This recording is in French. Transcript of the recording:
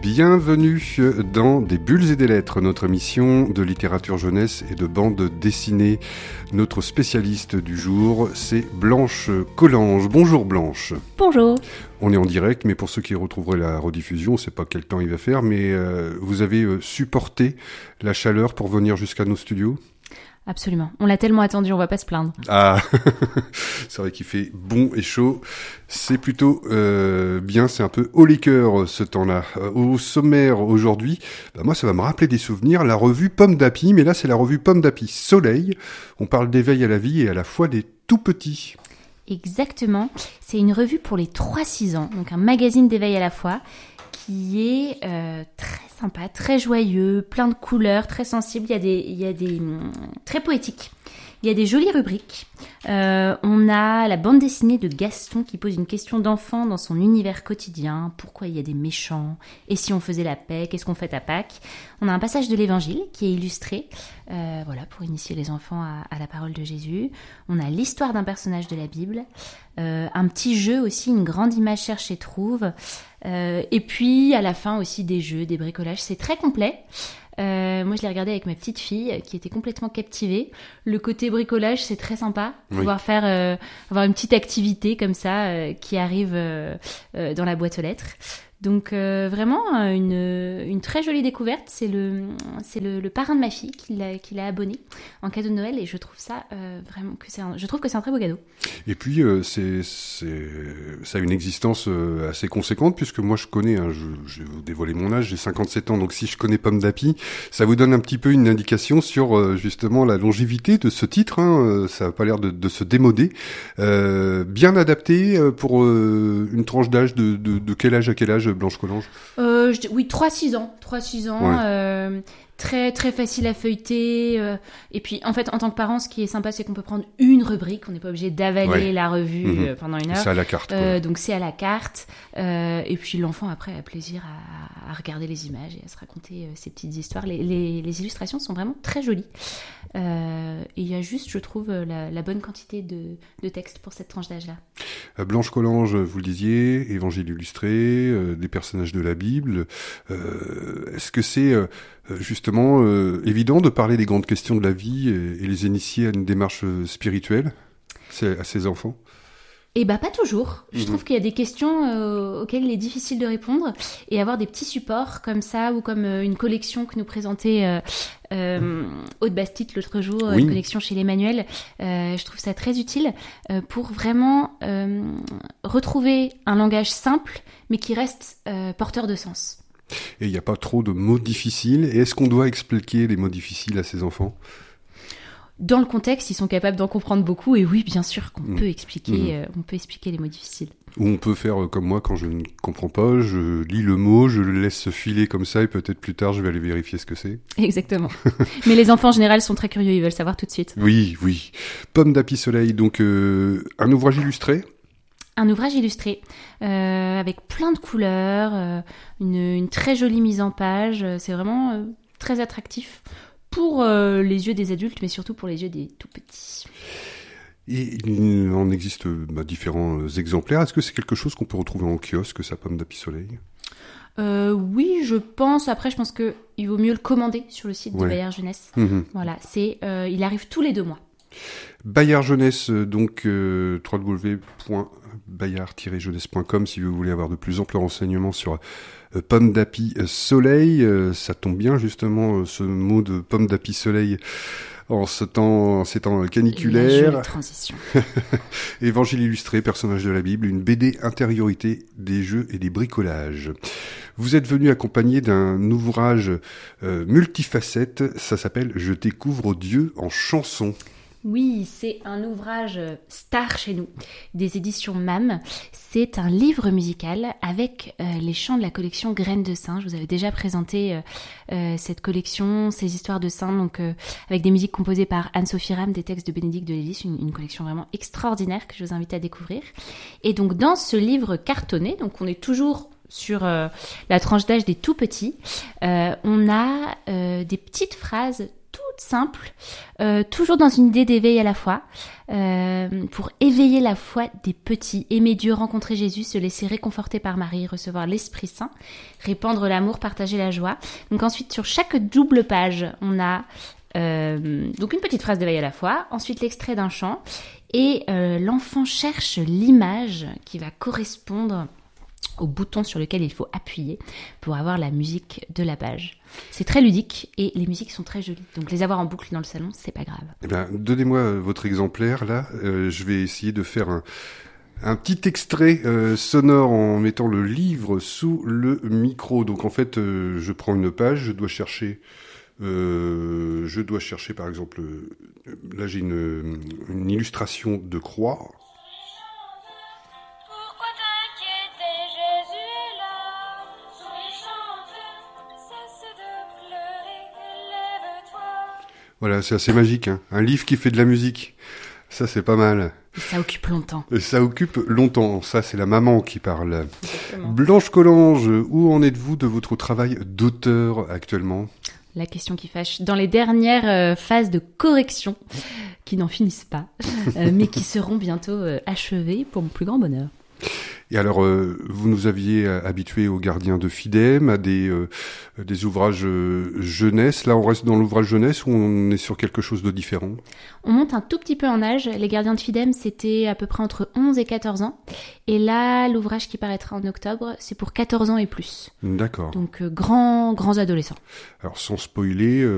Bienvenue dans Des bulles et des lettres, notre émission de littérature jeunesse et de bande dessinée. Notre spécialiste du jour, c'est Blanche Collange. Bonjour Blanche. Bonjour. On est en direct, mais pour ceux qui retrouveraient la rediffusion, on ne sait pas quel temps il va faire, mais vous avez supporté la chaleur pour venir jusqu'à nos studios ? Absolument. On l'a tellement attendu, on va pas se plaindre. Ah, c'est vrai qu'il fait bon et chaud. C'est plutôt bien, c'est un peu haut les cœurs ce temps-là. Au sommaire aujourd'hui, moi ça va me rappeler des souvenirs, la revue Pomme d'Api, mais là c'est la revue Pomme d'Api Soleil. On parle d'éveil à la vie et à la fois des tout petits. Exactement. C'est une revue pour les 3-6 ans, donc un magazine d'éveil à la fois, qui est très sympa, très joyeux, plein de couleurs, très sensible. Il y a des très poétique. Il y a des jolies rubriques. On a la bande dessinée de Gaston qui pose une question d'enfant dans son univers quotidien. Pourquoi il y a des méchants ? Et si on faisait la paix ? Qu'est-ce qu'on fait à Pâques ? On a un passage de l'Évangile qui est illustré, pour initier les enfants à la parole de Jésus. On a l'histoire d'un personnage de la Bible, un petit jeu aussi, une grande image cherche et trouve. Et puis à la fin aussi des jeux, des bricolages. C'est très complet. Moi je l'ai regardé avec ma petite fille qui était complètement captivée. Le côté bricolage c'est très sympa, pouvoir faire avoir une petite activité comme ça qui arrive dans la boîte aux lettres. Donc vraiment une très jolie découverte. C'est le parrain de ma fille qui l'a abonné en cadeau de Noël et je trouve ça vraiment je trouve que c'est un très beau cadeau. Et puis ça a une existence assez conséquente puisque moi je connais, je vais vous dévoiler mon âge, j'ai 57 ans, donc si je connais Pomme d'Api, ça vous donne un petit peu une indication sur justement la longévité de ce titre. Ça n'a pas l'air de se démoder. Bien adapté pour une tranche d'âge de quel âge à quel âge, Blanche Collange ? Oui, 3-6 ans. 3-6 ans. Ouais. Très très facile à feuilleter. Et puis en fait, en tant que parent, ce qui est sympa, c'est qu'on peut prendre une rubrique. On n'est pas obligé d'avaler la revue pendant une heure. C'est à la carte. Donc c'est à la carte. Et puis l'enfant après a plaisir à regarder les images et à se raconter ses petites histoires. Les illustrations sont vraiment très jolies. Et il y a juste, je trouve, la bonne quantité de texte pour cette tranche d'âge-là. Blanche Collange, vous le disiez, évangile illustré, des personnages de la Bible. Est-ce que c'est justement évident de parler des grandes questions de la vie et les initier à une démarche spirituelle à ces enfants ? Eh ben pas toujours. Je trouve qu'il y a des questions auxquelles il est difficile de répondre et avoir des petits supports comme ça ou comme une collection que nous présentait Aude Bastit l'autre jour, une collection chez l'Emmanuel. Je trouve ça très utile pour vraiment retrouver un langage simple mais qui reste porteur de sens. Et il n'y a pas trop de mots difficiles. Et est-ce qu'on doit expliquer les mots difficiles à ces enfants ? Dans le contexte, ils sont capables d'en comprendre beaucoup. Et oui, bien sûr qu'on peut expliquer les mots difficiles. Ou on peut faire comme moi quand je ne comprends pas. Je lis le mot, je le laisse filer comme ça et peut-être plus tard, je vais aller vérifier ce que c'est. Exactement. Mais les enfants, en général, sont très curieux. Ils veulent savoir tout de suite. Oui. Pomme d'Api Soleil, donc un ouvrage illustré ? Un ouvrage illustré avec plein de couleurs, une très jolie mise en page. C'est vraiment très attractif pour les yeux des adultes, mais surtout pour les yeux des tout petits. Et il en existe différents exemplaires. Est-ce que c'est quelque chose qu'on peut retrouver en kiosque, ça, Pomme d'Api Soleil ? Oui, je pense. Après, je pense qu'il vaut mieux le commander sur le site de Bayard Jeunesse. Voilà, il arrive tous les 2 mois. Bayard Jeunesse, donc www.bayard-jeunesse.com si vous voulez avoir de plus amples renseignements sur Pomme d'Api Soleil. Ça tombe bien justement ce mot de Pomme d'Api Soleil en ces temps caniculaires. La transition. Évangile illustré, personnage de la Bible, une BD intériorité des jeux et des bricolages. Vous êtes venu accompagné d'un ouvrage multifacette, ça s'appelle « Je découvre Dieu en chanson ». Oui, c'est un ouvrage star chez nous, des éditions MAM. C'est un livre musical avec les chants de la collection Graines de Saint. Je vous avais déjà présenté cette collection, ces histoires de saints, donc avec des musiques composées par Anne-Sophie Ram, des textes de Bénédicte de Lélis, une collection vraiment extraordinaire que je vous invite à découvrir. Et donc dans ce livre cartonné, donc on est toujours sur la tranche d'âge des tout petits, on a des petites phrases simple, toujours dans une idée d'éveil à la foi, pour éveiller la foi des petits. Aimer Dieu, rencontrer Jésus, se laisser réconforter par Marie, recevoir l'Esprit Saint, répandre l'amour, partager la joie. Donc ensuite, sur chaque double page, on a donc une petite phrase d'éveil à la foi, ensuite l'extrait d'un chant, et l'enfant cherche l'image qui va correspondre au bouton sur lequel il faut appuyer pour avoir la musique de la page. C'est très ludique et les musiques sont très jolies. Donc les avoir en boucle dans le salon, c'est pas grave. Eh bien, donnez-moi votre exemplaire là. Je vais essayer de faire un petit extrait sonore en mettant le livre sous le micro. Donc en fait, je prends une page, je dois chercher par exemple, là j'ai une illustration de croix. Voilà, c'est assez magique, hein. Un livre qui fait de la musique, ça c'est pas mal. Ça occupe longtemps. Ça occupe longtemps, ça c'est la maman qui parle. Exactement. Blanche Collange, où en êtes-vous de votre travail d'auteur actuellement ? La question qui fâche. Dans les dernières phases de correction, qui n'en finissent pas, mais qui seront bientôt achevées pour mon plus grand bonheur. Et alors, vous nous aviez habitués aux Gardiens de Fidem, à des ouvrages jeunesse. Là, on reste dans l'ouvrage jeunesse ou on est sur quelque chose de différent ? On monte un tout petit peu en âge. Les Gardiens de Fidem, c'était à peu près entre 11 et 14 ans. Et là, l'ouvrage qui paraîtra en octobre, c'est pour 14 ans et plus. D'accord. Donc, grands adolescents. Alors, sans spoiler...